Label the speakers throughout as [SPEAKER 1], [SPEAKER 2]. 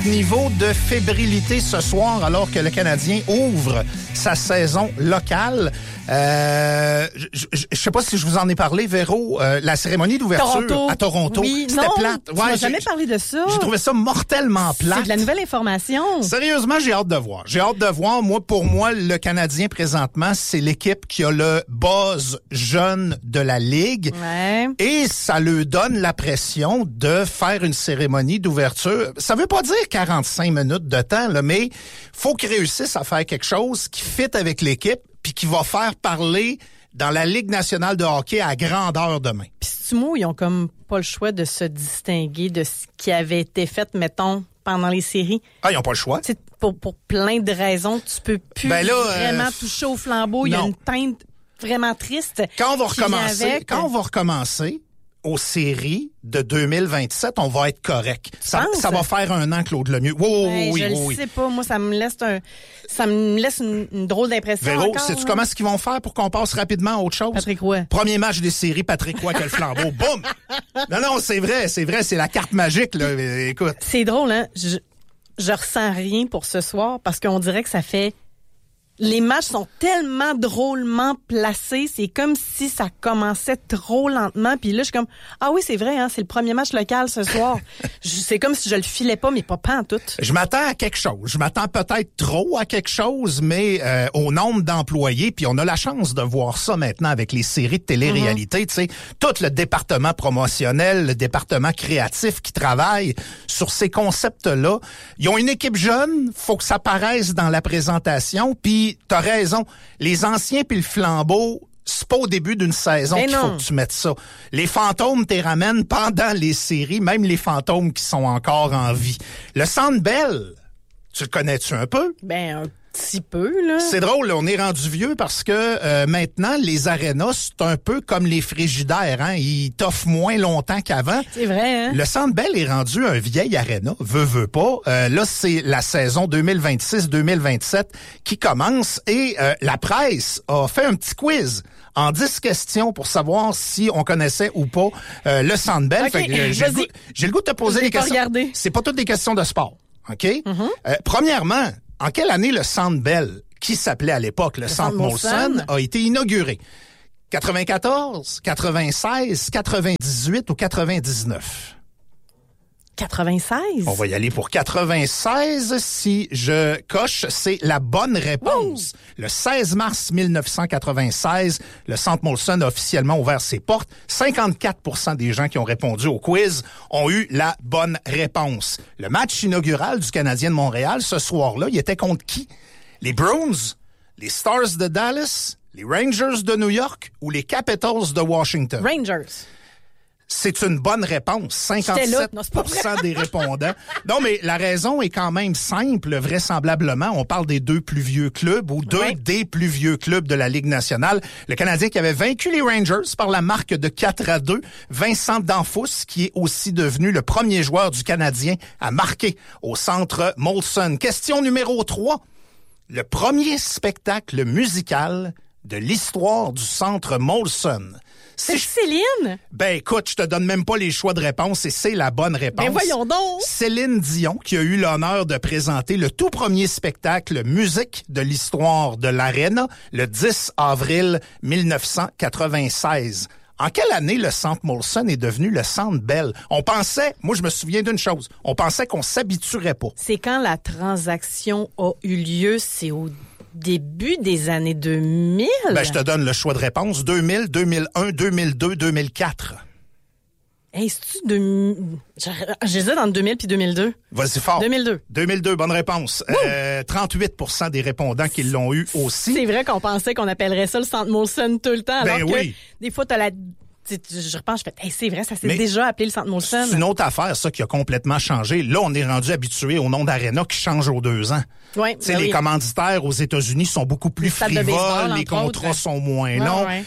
[SPEAKER 1] Niveau de fébrilité ce soir alors que le Canadien ouvre sa saison locale. Je sais pas si je vous en ai parlé, Véro, la cérémonie d'ouverture à Toronto.
[SPEAKER 2] Oui,
[SPEAKER 1] c'était
[SPEAKER 2] non,
[SPEAKER 1] plate.
[SPEAKER 2] Tu m'as jamais parlé de ça.
[SPEAKER 1] J'ai trouvé ça mortellement plate.
[SPEAKER 2] C'est de la nouvelle information.
[SPEAKER 1] Sérieusement, j'ai hâte de voir. J'ai hâte de voir. Pour moi, le Canadien présentement, c'est l'équipe qui a le buzz jeune de la Ligue.
[SPEAKER 2] Ouais.
[SPEAKER 1] Et ça lui donne la pression de faire une cérémonie d'ouverture. Ça veut pas dire 45 minutes de temps, là, mais faut qu'ils réussissent à faire quelque chose qui fit avec l'équipe puis qui va faire parler dans la Ligue nationale de hockey à grandeur demain.
[SPEAKER 2] Puis Stumo, ils ont comme pas le choix de se distinguer de ce qui avait été fait, mettons, pendant les séries.
[SPEAKER 1] Ah, ils ont pas le choix.
[SPEAKER 2] C'est pour plein de raisons, tu peux plus vraiment toucher au flambeau. Il y a une teinte vraiment triste.
[SPEAKER 1] Quand on va recommencer aux séries de 2027, on va être correct. Ça va faire un an, Claude Lemieux. Oui.
[SPEAKER 2] Je sais pas. Moi, ça me laisse une drôle d'impression.
[SPEAKER 1] Véro, sais-tu comment est-ce qu'ils vont faire pour qu'on passe rapidement à autre chose?
[SPEAKER 2] Patrick Roy.
[SPEAKER 1] Premier match des séries, Patrick Roy qui a le flambeau. Boum! Non, c'est vrai. C'est la carte magique, là. Écoute.
[SPEAKER 2] C'est drôle, hein? Je ressens rien pour ce soir parce qu'on dirait que ça fait... Les matchs sont tellement drôlement placés, c'est comme si ça commençait trop lentement. Puis là, je suis comme, ah oui, c'est vrai, hein, c'est le premier match local ce soir. C'est comme si je le filais pas, mais pas en tout.
[SPEAKER 1] Je m'attends à quelque chose. Je m'attends peut-être trop à quelque chose, mais au nombre d'employés, puis on a la chance de voir ça maintenant avec les séries de télé-réalité. Tu sais, tout le département promotionnel, le département créatif qui travaille sur ces concepts-là. Ils ont une équipe jeune, faut que ça paraisse dans la présentation, puis t'as raison, les anciens puis le flambeau, c'est pas au début d'une saison qu'il faut que tu mettes ça. Les fantômes t'es ramènent pendant les séries, même les fantômes qui sont encore en vie. Le Centre Bell, tu le connais-tu un peu?
[SPEAKER 2] Ben, un petit peu, là.
[SPEAKER 1] C'est drôle, là, on est rendu vieux parce que maintenant, les arénas, c'est un peu comme les frigidaires, hein. Ils t'offrent moins longtemps qu'avant.
[SPEAKER 2] C'est vrai, hein?
[SPEAKER 1] Le Centre Bell est rendu un vieil aréna, veut pas. Là, c'est la saison 2026-2027 qui commence et la presse a fait un petit quiz en 10 questions pour savoir si on connaissait ou pas le Centre Bell.
[SPEAKER 2] Okay,
[SPEAKER 1] j'ai le goût de te poser des questions.
[SPEAKER 2] Regarder.
[SPEAKER 1] C'est pas toutes des questions de sport, OK? Premièrement, en quelle année le Centre Bell, qui s'appelait à l'époque le Centre Molson, a été inauguré? 94, 96, 98 ou 99?
[SPEAKER 2] 96?
[SPEAKER 1] On va y aller pour 96. Si je coche, c'est la bonne réponse. Le 16 mars 1996, le Centre Molson a officiellement ouvert ses portes. 54% des gens qui ont répondu au quiz ont eu la bonne réponse. Le match inaugural du Canadien de Montréal, ce soir-là, il était contre qui? Les Bruins, les Stars de Dallas, les Rangers de New York ou les Capitals de Washington?
[SPEAKER 2] Rangers.
[SPEAKER 1] C'est une bonne réponse. 57% des répondants. Non, mais la raison est quand même simple, vraisemblablement. On parle des deux plus vieux clubs ou deux des plus vieux clubs de la Ligue nationale. Le Canadien qui avait vaincu les Rangers par la marque de 4-2. Vincent Danfous, qui est aussi devenu le premier joueur du Canadien à marquer au Centre Molson. Question numéro 3. Le premier spectacle musical de l'histoire du Centre Molson.
[SPEAKER 2] C'est Céline?
[SPEAKER 1] Ben écoute, je te donne même pas les choix de réponse et c'est la bonne réponse.
[SPEAKER 2] Ben voyons donc!
[SPEAKER 1] Céline Dion qui a eu l'honneur de présenter le tout premier spectacle musique de l'histoire de l'Arena le 10 avril 1996. En quelle année le Centre Molson est devenu le Centre Bell? On pensait, moi je me souviens d'une chose, on pensait qu'on s'habituerait pas.
[SPEAKER 2] C'est quand la transaction a eu lieu, c'est au début des années 2000?
[SPEAKER 1] Ben, je te donne le choix de réponse. 2000, 2001, 2002, 2004.
[SPEAKER 2] Hey, c'est-tu j'hésite entre 2000 puis 2002.
[SPEAKER 1] Vas-y fort.
[SPEAKER 2] 2002.
[SPEAKER 1] 2002, bonne réponse. 38% des répondants qui l'ont eu aussi.
[SPEAKER 2] C'est vrai qu'on pensait qu'on appellerait ça le Centre Molson tout le temps. Alors que des fois, t'as la... Je repense, je fais, hey, c'est vrai, ça s'est déjà appelé le Centre Molson.
[SPEAKER 1] C'est une autre affaire, ça, qui a complètement changé. Là, on est rendu habitué au nom d'Arena qui change aux 2 ans.
[SPEAKER 2] Ouais,
[SPEAKER 1] les commanditaires aux États-Unis sont beaucoup plus frivoles, les contrats sont moins longs.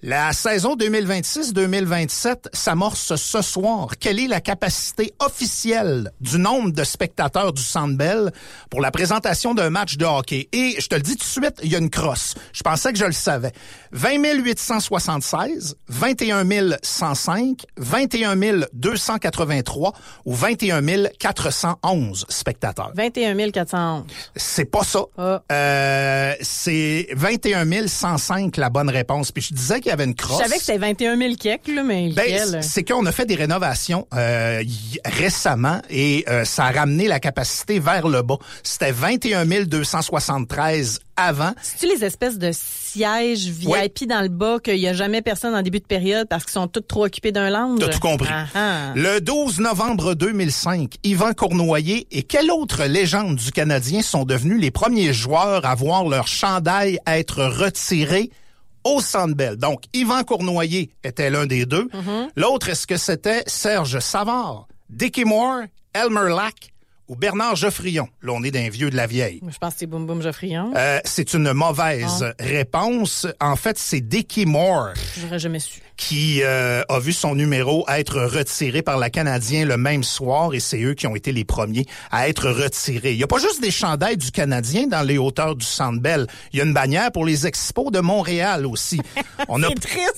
[SPEAKER 1] La saison 2026-2027 s'amorce ce soir. Quelle est la capacité officielle du nombre de spectateurs du Centre Bell pour la présentation d'un match de hockey? Et je te le dis tout de suite, il y a une crosse. Je pensais que je le savais. 20 876, 21 105, 21 283 ou 21 411 spectateurs.
[SPEAKER 2] 21 411.
[SPEAKER 1] C'est pas ça. C'est 21 105 la bonne réponse. Puis je disais qu'il y avait une crosse.
[SPEAKER 2] Je savais que c'était 21 000 quelques, là, mais
[SPEAKER 1] c'est qu'on a fait des rénovations récemment et ça a ramené la capacité vers le bas. C'était 21 273 avant.
[SPEAKER 2] C'est-tu les espèces de sièges VIP dans le bas qu'il n'y a jamais personne en début de période parce qu'ils sont tous trop occupés d'un lounge?
[SPEAKER 1] T'as tout compris. Le 12 novembre 2005, Yvan Cournoyer et quelle autre légende du Canadien sont devenus les premiers joueurs à voir leur chandail être retiré au Centre Bell? Donc, Yvan Cournoyer était l'un des deux. L'autre, est-ce que c'était Serge Savard, Dickie Moore, Elmer Lack ou Bernard Geoffrion? Là, on est d'un vieux de la vieille.
[SPEAKER 2] Je pense que c'est Boum Boum Geoffrion.
[SPEAKER 1] C'est une mauvaise réponse. En fait, c'est Dickie Moore.
[SPEAKER 2] J'aurais jamais su.
[SPEAKER 1] Qui a vu son numéro être retiré par la Canadien le même soir et c'est eux qui ont été les premiers à être retirés. Il n'y a pas juste des chandails du Canadien dans les hauteurs du Centre Bell. Il y a une bannière pour les Expos de Montréal aussi.
[SPEAKER 2] On n'a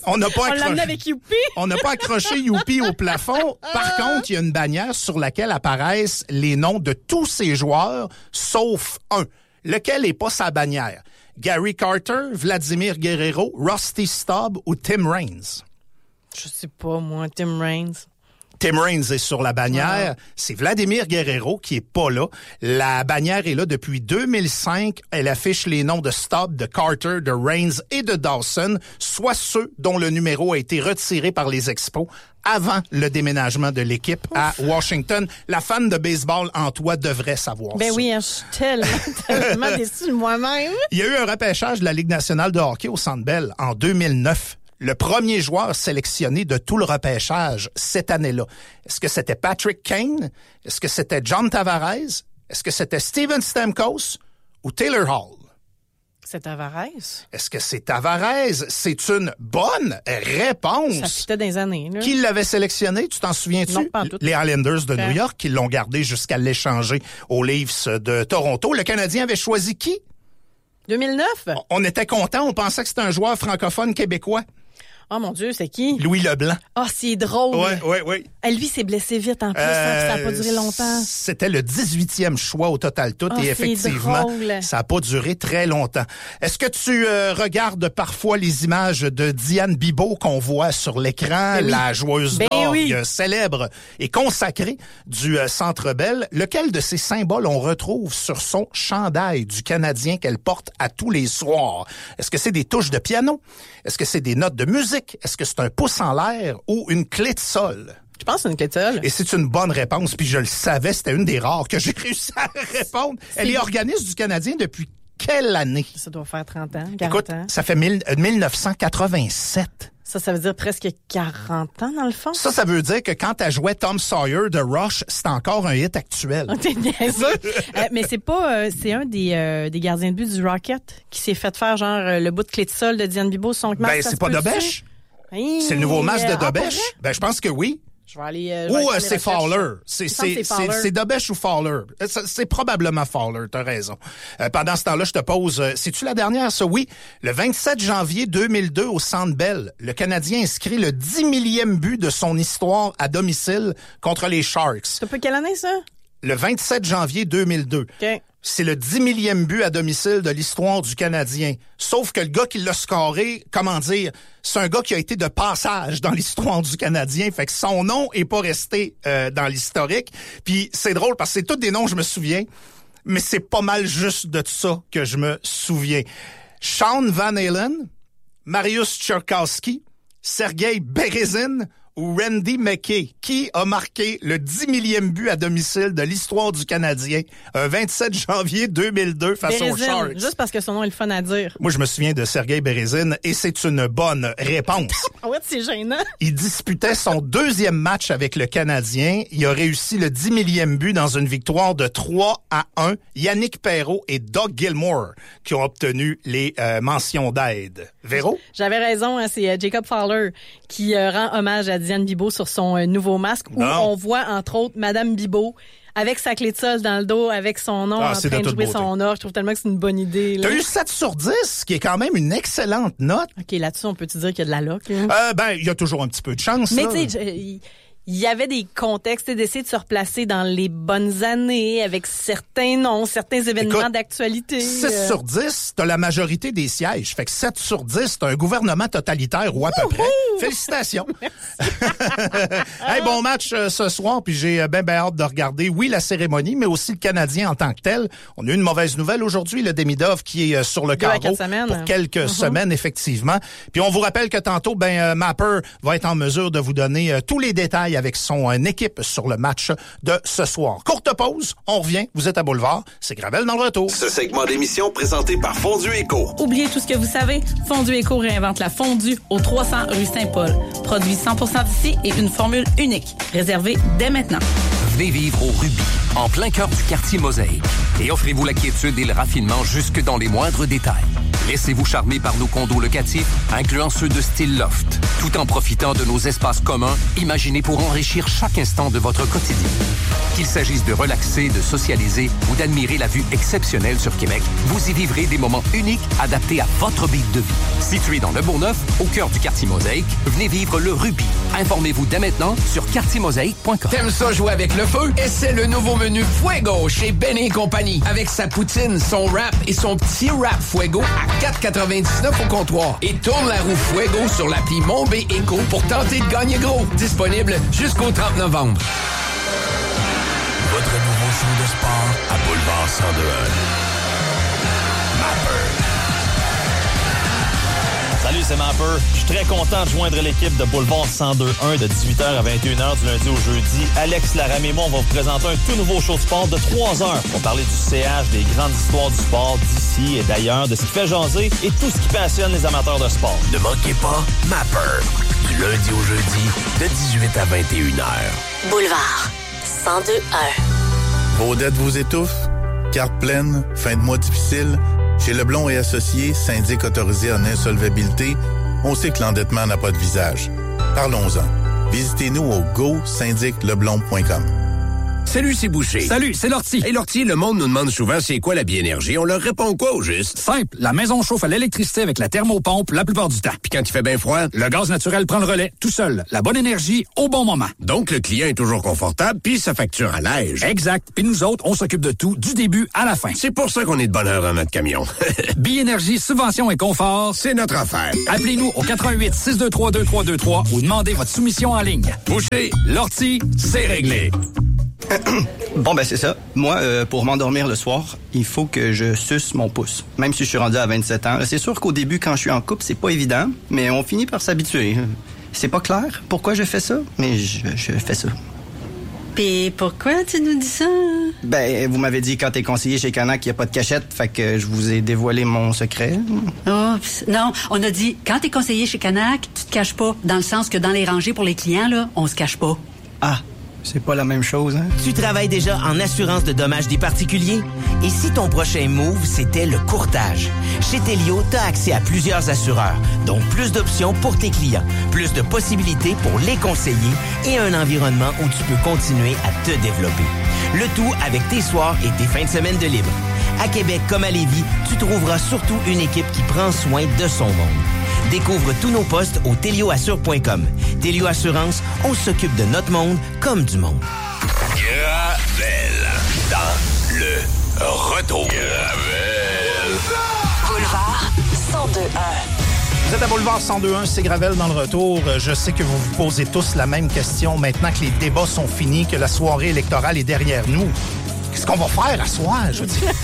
[SPEAKER 1] pas accroché Youpi au plafond. Par contre, il y a une bannière sur laquelle apparaissent les noms de tous ces joueurs, sauf un. Lequel n'est pas sa bannière? Gary Carter, Vladimir Guerrero, Rusty Staub ou Tim Raines?
[SPEAKER 2] Je sais pas, moi, Tim Raines.
[SPEAKER 1] Tim Raines est sur la bannière. C'est Vladimir Guerrero qui est pas là. La bannière est là depuis 2005. Elle affiche les noms de Staub, de Carter, de Raines et de Dawson, soit ceux dont le numéro a été retiré par les Expos avant le déménagement de l'équipe à Washington. La fan de baseball en toi devrait savoir ça.
[SPEAKER 2] Oui, je suis tellement déçue de moi-même.
[SPEAKER 1] Il y a eu un repêchage de la Ligue nationale de hockey au Centre Bell en 2009. Le premier joueur sélectionné de tout le repêchage cette année-là. Est-ce que c'était Patrick Kane? Est-ce que c'était John Tavares? Est-ce que c'était Steven Stamkos ou Taylor Hall?
[SPEAKER 2] C'est Tavares.
[SPEAKER 1] Est-ce que c'est Tavares? C'est une bonne réponse.
[SPEAKER 2] Ça fitait des années, là.
[SPEAKER 1] Qui l'avait sélectionné? Tu t'en souviens-tu?
[SPEAKER 2] Non, pas en tout.
[SPEAKER 1] Les Islanders de New York qui l'ont gardé jusqu'à l'échanger aux Leafs de Toronto. Le Canadien avait choisi qui?
[SPEAKER 2] 2009?
[SPEAKER 1] On était contents. On pensait que c'était un joueur francophone québécois.
[SPEAKER 2] Oh mon Dieu, c'est qui?
[SPEAKER 1] Louis Leblanc.
[SPEAKER 2] Ah, c'est drôle.
[SPEAKER 1] Oui.
[SPEAKER 2] Lui s'est blessé vite en plus, ça n'a pas duré longtemps.
[SPEAKER 1] C'était le 18e choix au total tout et effectivement, ça n'a pas duré très longtemps. Est-ce que tu regardes parfois les images de Diane Bibeau qu'on voit sur l'écran, la joueuse d'orgue célèbre et consacrée du Centre Bell? Lequel de ces symboles on retrouve sur son chandail du Canadien qu'elle porte à tous les soirs? Est-ce que c'est des touches de piano? Est-ce que c'est des notes de musique? Est-ce que c'est un pouce en l'air ou une clé de sol?
[SPEAKER 2] Je pense que c'est une clé de sol. Et
[SPEAKER 1] c'est une bonne réponse, puis je le savais, c'était une des rares que j'ai réussi à répondre. Elle est organiste du Canadien depuis quelle année?
[SPEAKER 2] Ça doit faire 30 ans, 40 ans.
[SPEAKER 1] Ça fait 1987.
[SPEAKER 2] Ça veut dire presque 40 ans, dans le fond?
[SPEAKER 1] Ça veut dire que quand elle jouait Tom Sawyer de Rush, c'est encore un hit actuel.
[SPEAKER 2] T'es niaiseux. Mais c'est pas... c'est un des gardiens de but du Rocket qui s'est fait faire, genre, le bout de clé de sol de Diane Bibeau, son masque.
[SPEAKER 1] C'est pas Dobèche? C'est le nouveau masque de Dobèche? Je pense que oui.
[SPEAKER 2] Je vais aller...
[SPEAKER 1] c'est Fowler. C'est Dobèche ou Fowler. C'est probablement Fowler, t'as raison. Pendant ce temps-là, je te pose... c'est-tu la dernière, ça? Oui. Le 27 janvier 2002, au Centre Bell, le Canadien inscrit le 10 millième but de son histoire à domicile contre les Sharks.
[SPEAKER 2] C'est pas quelle année, ça?
[SPEAKER 1] Le 27 janvier 2002.
[SPEAKER 2] OK.
[SPEAKER 1] C'est le 10 millième but à domicile de l'histoire du Canadien. Sauf que le gars qui l'a scoré, c'est un gars qui a été de passage dans l'histoire du Canadien. Fait que son nom est pas resté dans l'historique. Puis c'est drôle parce que c'est tous des noms que je me souviens, mais c'est pas mal juste de ça que je me souviens. Sean Van Halen, Mariusz Czerkawski, Sergei Berezin ou Randy McKay? Qui a marqué le 10 millième but à domicile de l'histoire du Canadien? 27 janvier 2002 face aux Sharks.
[SPEAKER 2] Juste parce que son nom est le fun à dire.
[SPEAKER 1] Moi, je me souviens de Sergei Berezin et c'est une bonne réponse.
[SPEAKER 2] Ah ouais, c'est gênant.
[SPEAKER 1] Il disputait son deuxième match avec le Canadien. Il a réussi le 10 millième but dans une victoire de 3-1. Yannick Perreault et Doug Gilmour qui ont obtenu les mentions d'aide. Véro?
[SPEAKER 2] J'avais raison, hein, c'est Jacob Fowler qui rend hommage à Diane Bibeau sur son nouveau masque où on voit entre autres Madame Bibeau avec sa clé de sol dans le dos, avec son nom en train de jouer son or. Je trouve tellement que c'est une bonne idée.
[SPEAKER 1] T'as eu 7 sur 10, qui est quand même une excellente note.
[SPEAKER 2] OK, là-dessus, on peut-tu dire qu'il y a de la luck?
[SPEAKER 1] Il y a toujours un petit peu de chance.
[SPEAKER 2] Mais tu sais, il y avait des contextes d'essayer de se replacer dans les bonnes années avec certains noms, certains événements d'actualité. 6
[SPEAKER 1] sur 10, t'as la majorité des sièges. Fait que 7 sur 10, t'as un gouvernement totalitaire ou à peu près. Félicitations. Hey, bon match ce soir, puis j'ai bien hâte de regarder, oui, la cérémonie, mais aussi le Canadien en tant que tel. On a eu une mauvaise nouvelle aujourd'hui, le Demidov qui est sur le carreau pour quelques semaines, effectivement. Puis on vous rappelle que tantôt, Mapper va être en mesure de vous donner tous les détails avec son équipe sur le match de ce soir. Courte pause, on revient, vous êtes à Boulevard, c'est Gravel dans le retour.
[SPEAKER 3] Ce segment d'émission présenté par Fondue Éco.
[SPEAKER 4] Oubliez tout ce que vous savez, Fondue Éco réinvente la fondue au 300 rue Saint-Paul. Produit 100% d'ici et une formule unique, réservée dès maintenant.
[SPEAKER 5] Venez vivre au Ruby, en plein cœur du quartier Mosaïque, et offrez-vous la quiétude et le raffinement jusque dans les moindres détails. Laissez-vous charmer par nos condos locatifs, incluant ceux de style loft, tout en profitant de nos espaces communs, imaginés pour enrichir chaque instant de votre quotidien. Qu'il s'agisse de relaxer, de socialiser ou d'admirer la vue exceptionnelle sur Québec, vous y vivrez des moments uniques adaptés à votre beat de vie. Situé dans le Bourgneuf, au cœur du quartier Mosaïque, venez vivre le Ruby. Informez-vous dès maintenant sur quartiermosaïque.com.
[SPEAKER 6] T'aimes ça jouer avec le feu? Et c'est le nouveau menu Fuego chez Ben & Compagnie. Avec sa poutine, son wrap et son petit wrap Fuego à 4,99 au comptoir. Et tourne la roue Fuego sur l'appli Mon B Éco pour tenter de gagner gros. Disponible jusqu'au 30 novembre.
[SPEAKER 3] Votre nouveau show de sport à Boulevard 102.1. Mapper.
[SPEAKER 7] Salut, c'est Mapper. Je suis très content de joindre l'équipe de Boulevard 102.1 de 18h à 21h du lundi au jeudi. Alex Laram et moi, on va vous présenter un tout nouveau show de sport de 3 heures. On va parler du CH, des grandes histoires du sport d'ici et d'ailleurs, de ce qui fait jaser et tout ce qui passionne les amateurs de sport.
[SPEAKER 3] Ne manquez pas Mapper, du lundi au jeudi de 18 à 21h.
[SPEAKER 8] Boulevard 102.1.
[SPEAKER 9] Vos dettes vous étouffent? Carte pleine? Fin de mois difficile? Chez Leblond et Associés, syndic autorisé en insolvabilité, on sait que l'endettement n'a pas de visage. Parlons-en. Visitez-nous au go-syndicleblond.com.
[SPEAKER 10] Salut, c'est Boucher.
[SPEAKER 11] Salut, c'est Lortie.
[SPEAKER 10] Hey Lortie, le monde nous demande souvent c'est quoi la biénergie. On leur répond quoi au juste?
[SPEAKER 11] Simple, la maison chauffe à l'électricité avec la thermopompe la plupart du temps.
[SPEAKER 10] Puis quand il fait bien froid,
[SPEAKER 11] le gaz naturel prend le relais, tout seul. La bonne énergie, au bon moment.
[SPEAKER 10] Donc le client est toujours confortable, puis sa facture allège.
[SPEAKER 11] Exact. Puis nous autres, on s'occupe de tout, du début à la fin.
[SPEAKER 10] C'est pour ça qu'on est de bonne heure dans notre camion.
[SPEAKER 11] Biénergie, subvention et confort,
[SPEAKER 10] c'est notre affaire.
[SPEAKER 11] Appelez-nous au 88 623 2323 ou demandez votre soumission en ligne.
[SPEAKER 10] Boucher,
[SPEAKER 11] Lortie, c'est réglé.
[SPEAKER 12] Bon, ben c'est ça. Moi, pour m'endormir le soir, il faut que je suce mon pouce. Même si je suis rendu à 27 ans. C'est sûr qu'au début, quand je suis en couple, c'est pas évident, mais on finit par s'habituer. C'est pas clair pourquoi je fais ça, mais je fais ça.
[SPEAKER 8] Puis pourquoi tu nous dis ça?
[SPEAKER 12] Ben, vous m'avez dit quand t'es conseiller chez Canac qu'il n'y a pas de cachette, fait que je vous ai dévoilé mon secret.
[SPEAKER 8] Oh, non, on a dit quand t'es conseiller chez Canac, tu te caches pas. Dans le sens que dans les rangées pour les clients, là, on se cache pas.
[SPEAKER 12] Ah. C'est pas la même chose, hein?
[SPEAKER 13] Tu travailles déjà en assurance de dommages des particuliers? Et si ton prochain move, c'était le courtage? Chez Telio, tu as accès à plusieurs assureurs, donc plus d'options pour tes clients, plus de possibilités pour les conseiller et un environnement où tu peux continuer à te développer. Le tout avec tes soirs et tes fins de semaine de libre. À Québec comme à Lévis, tu trouveras surtout une équipe qui prend soin de son monde. Découvre tous nos postes au telioassure.com. Telio Assurance, on s'occupe de notre monde comme du monde.
[SPEAKER 3] Gravel dans le retour. Gravel.
[SPEAKER 8] Boulevard 102.1.
[SPEAKER 1] Vous êtes à Boulevard 102.1, c'est Gravel dans le retour. Je sais que vous vous posez tous la même question maintenant que les débats sont finis, que la soirée électorale est derrière nous. Qu'est-ce qu'on va faire à soir, je veux dire?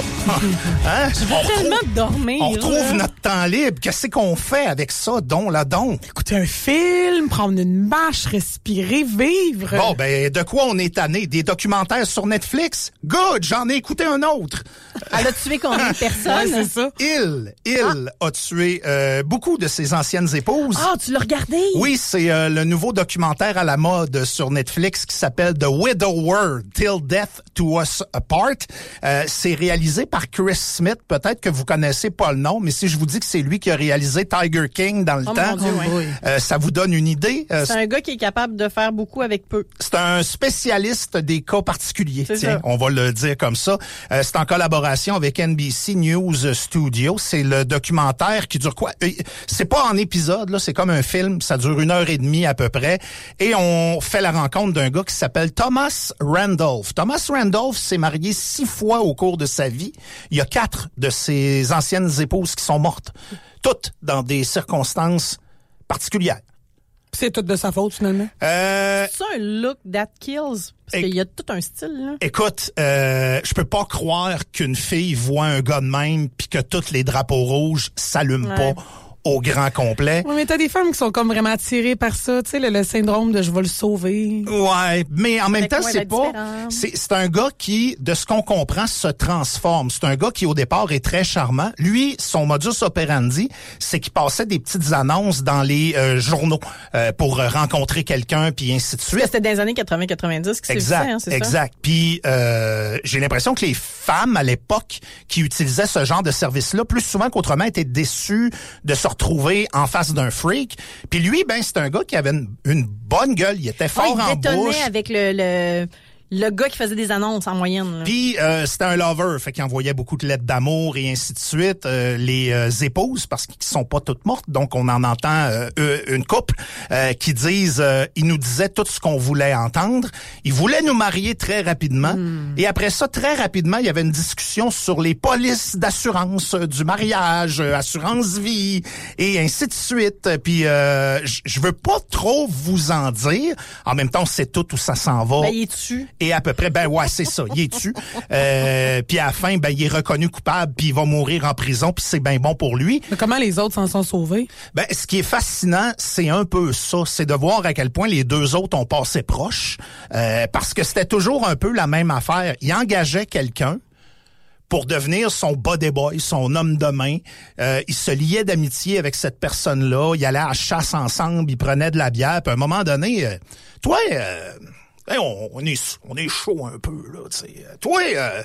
[SPEAKER 1] Hein?
[SPEAKER 2] Je veux tellement dormir.
[SPEAKER 1] On retrouve
[SPEAKER 2] là.
[SPEAKER 1] notre temps libre. Qu'est-ce qu'on fait avec ça, donc?
[SPEAKER 14] Écouter un film, prendre une marche, respirer, vivre.
[SPEAKER 1] Bon, ben, de quoi on est tanné? Des documentaires sur Netflix? Good, j'en ai écouté un autre.
[SPEAKER 2] Elle a tué combien de personnes?
[SPEAKER 14] Ouais, c'est ça.
[SPEAKER 1] Il a tué beaucoup de ses anciennes épouses.
[SPEAKER 2] Ah, tu l'as regardé?
[SPEAKER 1] Oui, c'est le nouveau documentaire à la mode sur Netflix qui s'appelle The Widower, Till Death Do Us Apart. C'est réalisé par Chris Smith. Peut-être que vous connaissez pas le nom, mais si je vous dis que c'est lui qui a réalisé Tiger King dans le temps,
[SPEAKER 2] mon Dieu, ouais.
[SPEAKER 1] ça vous donne une idée.
[SPEAKER 2] C'est un gars qui est capable de faire beaucoup avec peu.
[SPEAKER 1] C'est un spécialiste des cas particuliers.
[SPEAKER 2] C'est
[SPEAKER 1] Tiens,
[SPEAKER 2] ça.
[SPEAKER 1] on va le dire comme ça. C'est en collaboration avec NBC News Studio. C'est le documentaire qui dure quoi? C'est pas en épisode, là. C'est comme un film. Ça dure 1h30 à peu près. Et on fait la rencontre d'un gars qui s'appelle Thomas Randolph. Thomas Randolph s'est marié 6 fois au cours de sa vie. Il y a 4 de ses anciennes épouses qui sont mortes. Toutes dans des circonstances particulières.
[SPEAKER 14] C'est tout de sa faute, finalement.
[SPEAKER 2] C'est ça un look that kills? Parce qu'il y a tout un style, là.
[SPEAKER 1] Écoute, je peux pas croire qu'une fille voit un gars de même puis que tous les drapeaux rouges s'allument pas au grand complet.
[SPEAKER 14] Oui, mais t'as des femmes qui sont comme vraiment attirées par ça, tu sais, le syndrome de « je vais le sauver ».
[SPEAKER 1] Ouais, mais en même temps,
[SPEAKER 2] quoi,
[SPEAKER 1] c'est
[SPEAKER 2] la
[SPEAKER 1] pas...
[SPEAKER 2] différence?
[SPEAKER 1] C'est un gars qui, de ce qu'on comprend, se transforme. C'est un gars qui, au départ, est très charmant. Lui, son modus operandi, c'est qu'il passait des petites annonces dans les journaux pour rencontrer quelqu'un, puis ainsi de suite.
[SPEAKER 2] C'était dans les années 80-90 que c'est
[SPEAKER 1] Exact,
[SPEAKER 2] fait, hein, c'est
[SPEAKER 1] exact. Puis j'ai l'impression que les femmes, à l'époque, qui utilisaient ce genre de service-là, plus souvent qu'autrement, étaient déçues de se retrouver en face d'un freak. Puis lui, ben, c'est un gars qui avait une bonne gueule. Il était fort en
[SPEAKER 2] il détonnait
[SPEAKER 1] bouche.
[SPEAKER 2] avec le gars qui faisait des annonces en moyenne. Là.
[SPEAKER 1] Puis c'était un lover, fait qu'il envoyait beaucoup de lettres d'amour et ainsi de suite. Les épouses, parce qu'ils sont pas toutes mortes, donc on en entend une couple qui disent, ils nous disaient tout ce qu'on voulait entendre. Ils voulaient nous marier très rapidement. Et après ça, très rapidement, il y avait une discussion sur les polices d'assurance du mariage, assurance vie et ainsi de suite. Puis je veux pas trop vous en dire. En même temps, on sait tout où ça s'en va.
[SPEAKER 2] Ben, il est dessus.
[SPEAKER 1] Et à peu près, ben ouais, c'est ça, il est tu. Puis à la fin, ben il est reconnu coupable, puis il va mourir en prison, puis c'est bien bon pour lui.
[SPEAKER 14] Mais comment les autres s'en sont sauvés?
[SPEAKER 1] Ben ce qui est fascinant, c'est un peu ça, c'est de voir à quel point les deux autres ont passé proche, parce que c'était toujours un peu la même affaire. Il engageait quelqu'un pour devenir son body boy, son homme de main. Il se liait d'amitié avec cette personne-là. Il allait à la chasse ensemble, il prenait de la bière. Puis à un moment donné, toi... on est chaud un peu, là, tu sais. Toi,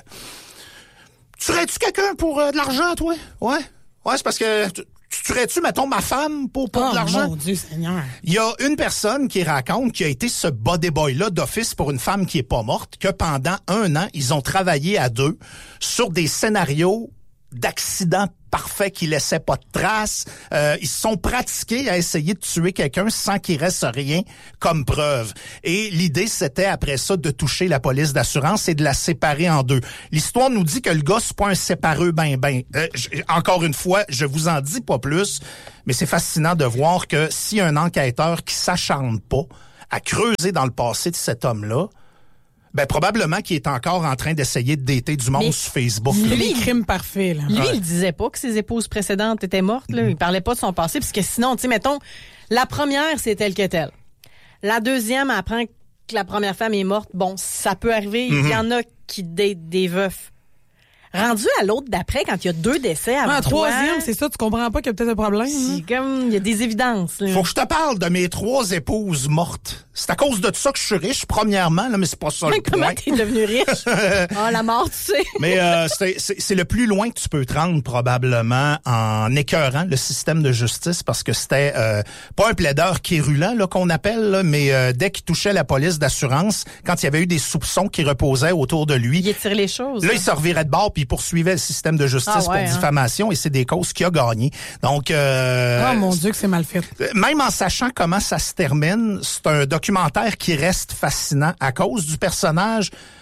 [SPEAKER 1] tuerais-tu quelqu'un pour de l'argent, toi? Ouais? Ouais, c'est parce que tu tuerais-tu, mettons, ma femme pour de l'argent?
[SPEAKER 14] Mon Dieu Seigneur.
[SPEAKER 1] Il y a une personne qui raconte qui a été ce body boy-là d'office pour une femme qui est pas morte, que pendant 1 an, ils ont travaillé à 2 sur des scénarios d'accidents parfaits qui laissaient pas de traces. Ils se sont pratiqués à essayer de tuer quelqu'un sans qu'il reste rien comme preuve. Et l'idée, c'était après ça de toucher la police d'assurance et de la séparer en 2. L'histoire nous dit que le gars, c'est pas un sépareux ben. Encore une fois, je vous en dis pas plus, mais c'est fascinant de voir que si un enquêteur qui s'acharne pas à creuser dans le passé de cet homme-là, ben probablement qu'il est encore en train d'essayer de dater du monde sur Facebook.
[SPEAKER 14] C'est les crimes parfaits, là.
[SPEAKER 2] Lui, il disait pas que ses épouses précédentes étaient mortes. Là. Il parlait pas de son passé, parce que sinon, tu sais, mettons, la première, c'est telle que telle. La deuxième, elle apprend que la première femme est morte. Bon, ça peut arriver. Il y en a qui datent des veufs. Rendu à l'autre d'après, quand il y a 2 décès avant
[SPEAKER 14] Un
[SPEAKER 2] toi,
[SPEAKER 14] troisième, c'est ça, tu comprends pas qu'il y a peut-être un problème?
[SPEAKER 2] C'est comme, il y a des évidences. Là.
[SPEAKER 1] Faut que je te parle de mes 3 épouses mortes. C'est à cause de ça que je suis riche, premièrement, là, mais c'est pas ça le
[SPEAKER 2] Comment
[SPEAKER 1] point.
[SPEAKER 2] t'es devenu riche? La mort, tu sais.
[SPEAKER 1] Mais c'est le plus loin que tu peux te rendre, probablement, en écœurant le système de justice, parce que c'était pas un plaideur quérulent, là, qu'on appelle, là, mais dès qu'il touchait la police d'assurance, quand il y avait eu des soupçons qui reposaient autour de lui,
[SPEAKER 2] il étire les choses.
[SPEAKER 1] Là, il se revirait de bord, puis il poursuivait le système de justice pour diffamation, et c'est des causes qu'il a gagnées. Donc,
[SPEAKER 14] oh mon Dieu, que c'est mal fait.
[SPEAKER 1] Même en sachant comment ça se termine, c'est un documentaire qui reste fascinant à cause du personnage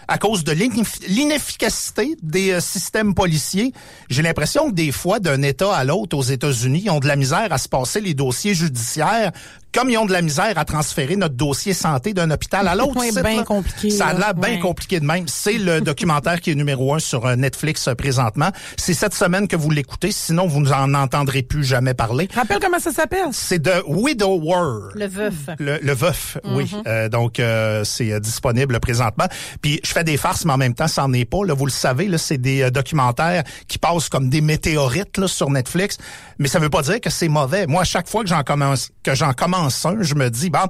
[SPEAKER 1] à cause de l'inefficacité des systèmes policiers. J'ai l'impression que des fois, d'un État à l'autre aux États-Unis, ils ont de la misère à se passer les dossiers judiciaires comme ils ont de la misère à transférer notre dossier santé d'un hôpital à l'autre.
[SPEAKER 14] C'est bien compliqué.
[SPEAKER 1] Ça a l'air bien compliqué de même. C'est le documentaire qui est numéro 1 sur Netflix présentement. C'est cette semaine que vous l'écoutez, sinon vous n'en entendrez plus jamais parler.
[SPEAKER 14] Rappelle comment ça s'appelle?
[SPEAKER 1] C'est The Widower.
[SPEAKER 2] Le veuf.
[SPEAKER 1] Le veuf, oui. Donc, c'est disponible présentement. Puis, je fais des farces, mais en même temps, ça n'en est pas. Là, vous le savez, là, c'est des documentaires qui passent comme des météorites là, sur Netflix. Mais ça veut pas dire que c'est mauvais. Moi, à chaque fois que j'en commence un, je me dis, bon,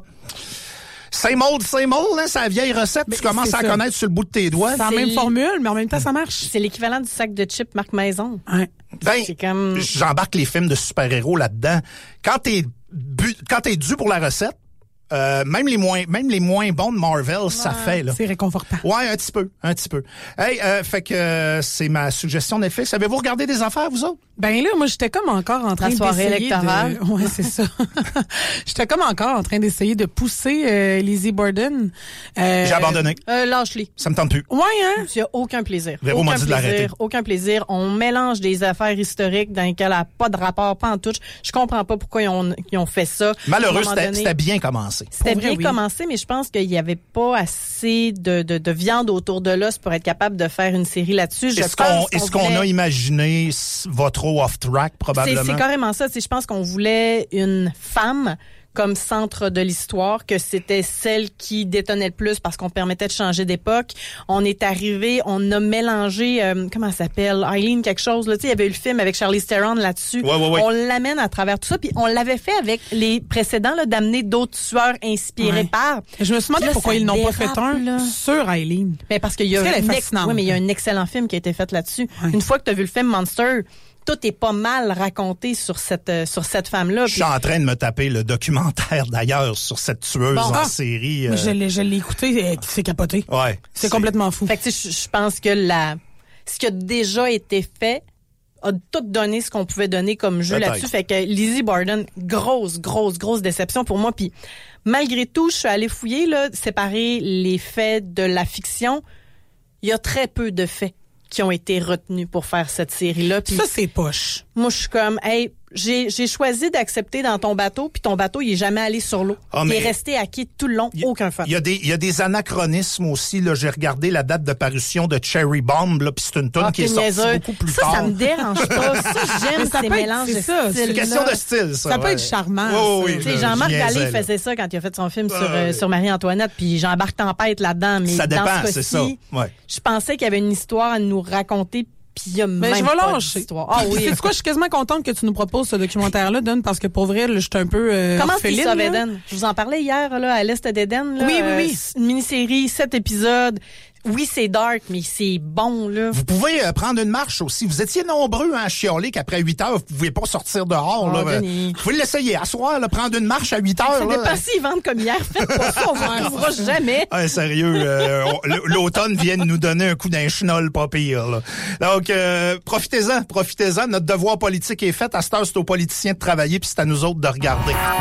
[SPEAKER 1] same old, hein, c'est la vieille recette. Tu commences à connaître sur le bout de tes doigts.
[SPEAKER 14] C'est la même formule, mais en même temps, ça marche.
[SPEAKER 2] C'est l'équivalent du sac de chips Marc Maison.
[SPEAKER 14] Ouais.
[SPEAKER 1] Ben,
[SPEAKER 2] c'est comme...
[SPEAKER 1] j'embarque les films de super-héros là-dedans. Quand t'es dû pour la recette, même les moins bons de Marvel, ça fait, là.
[SPEAKER 14] C'est réconfortant.
[SPEAKER 1] Ouais, un petit peu. Hey, fait que c'est ma suggestion Netflix. Avez-vous regardé des affaires, vous autres?
[SPEAKER 14] Ben là, moi, j'étais comme encore en train
[SPEAKER 2] la soirée électorale.
[SPEAKER 14] Ouais, c'est ça. J'étais comme encore en train d'essayer de pousser Lizzie Borden.
[SPEAKER 1] J'ai abandonné.
[SPEAKER 2] Lâche-les.
[SPEAKER 1] Ça me tente plus.
[SPEAKER 14] Ouais, hein?
[SPEAKER 2] Il y a aucun plaisir.
[SPEAKER 1] Véro m'a dit de l'arrêter.
[SPEAKER 2] Aucun plaisir. On mélange des affaires historiques dans lesquelles elle n'a pas de rapport, pas en touche. Je comprends pas pourquoi ils ont fait ça.
[SPEAKER 1] Malheureux, c'était bien commencé.
[SPEAKER 2] C'était bien commencé, mais je pense qu'il n'y avait pas assez de viande autour de l'os pour être capable de faire une série là-dessus.
[SPEAKER 1] Est-ce qu'on a imaginé va trop off-track, probablement?
[SPEAKER 2] C'est carrément ça. Je pense qu'on voulait une femme comme centre de l'histoire, que c'était celle qui détonnait le plus parce qu'on permettait de changer d'époque. On est arrivé, on a mélangé, comment ça s'appelle, Eileen quelque chose, là, tu sais, il y avait eu le film avec Charlize Theron là-dessus.
[SPEAKER 1] Ouais.
[SPEAKER 2] On l'amène à travers tout ça, puis on l'avait fait avec les précédents, là, d'amener d'autres tueurs inspirés par.
[SPEAKER 14] Je me suis demandé pourquoi ils n'ont pas fait un sur Eileen.
[SPEAKER 2] Mais parce qu'il y a il y a un excellent film qui a été fait là-dessus. Ouais. Une fois que tu as vu le film Monster, tout est pas mal raconté sur cette femme-là.
[SPEAKER 1] Je suis en train de me taper le documentaire d'ailleurs sur cette tueuse en série.
[SPEAKER 14] Je l'ai écouté, c'est capoté.
[SPEAKER 1] Ouais.
[SPEAKER 14] C'est complètement fou.
[SPEAKER 2] Fait que je pense que ce qui a déjà été fait a tout donné ce qu'on pouvait donner comme jeu là-dessus. Fait que Lizzie Borden, grosse déception pour moi. Puis malgré tout, je suis allée fouiller, là, séparer les faits de la fiction. Il y a très peu de faits qui ont été retenus pour faire cette série-là. Puis
[SPEAKER 14] ça, c'est poche.
[SPEAKER 2] Moi, je suis comme, hey, j'ai choisi d'accepter dans ton bateau, puis ton bateau, il est jamais allé sur l'eau. Il est resté à quai tout le long, aucun fun.
[SPEAKER 1] Il y a des anachronismes aussi, là. J'ai regardé la date de parution de Cherry Bomb, là, puis c'est une tonne qui est sortie beaucoup plus tard.
[SPEAKER 2] Ça me dérange pas. Ça, j'aime ces mélanges de styles.
[SPEAKER 1] C'est une question de style, ça.
[SPEAKER 14] Ça peut être charmant.
[SPEAKER 1] Oui,
[SPEAKER 2] Jean-Marc Vallée faisait ça quand il a fait son film sur Marie-Antoinette, puis Jean-Marc Tempête là-dedans. Mais
[SPEAKER 1] ça dépend,
[SPEAKER 2] dans ce
[SPEAKER 1] c'est ça. Ouais.
[SPEAKER 2] Je pensais qu'il y avait une histoire à nous raconter. Puis il y a même
[SPEAKER 14] je vais
[SPEAKER 2] pas
[SPEAKER 14] lâcher.
[SPEAKER 2] d'histoire. Ah oui.
[SPEAKER 14] C'est quoi, je suis quasiment contente que tu nous proposes ce documentaire-là, Don, parce que pour vrai, je suis un peu
[SPEAKER 2] Comment c'est ça, Eden? Je vous en parlais hier, là, à l'Est d'Eden. Là,
[SPEAKER 14] oui.
[SPEAKER 2] Une mini-série, 7 épisodes. Oui, c'est dark, mais c'est bon, là.
[SPEAKER 1] Vous pouvez prendre une marche aussi. Vous étiez nombreux à chialer qu'après 8 heures, vous pouviez pas sortir dehors. Là. Vous pouvez l'essayer. À soir, là, prendre une marche à 8 heures.
[SPEAKER 2] Ça dépend s'ils vendent comme hier. Faites pas ça, on ne trouvera jamais.
[SPEAKER 1] Ouais, sérieux, l'automne vient de nous donner un coup d'un chenol pas pire. Là. Donc, profitez-en. Notre devoir politique est fait. À cette heure, c'est aux politiciens de travailler, puis c'est à nous autres de regarder.